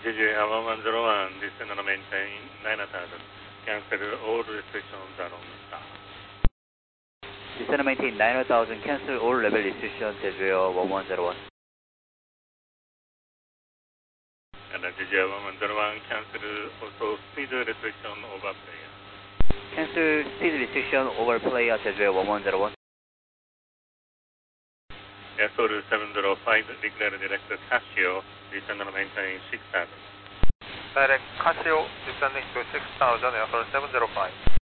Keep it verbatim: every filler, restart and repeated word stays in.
J J one one zero one, descend and maintain nine thousand. Cancel all restrictions are on star. Descend and maintain nine thousand, cancel all level restrictions, J J one one zero one. And J J one one zero one, cancel also speed restriction over player. Cancel speed restriction over player, J J one one zero one. S O L seven zero five, declare direct Casio, descend and maintain six thousand. Direct Casio, descending to six thousand, S O L seven zero five.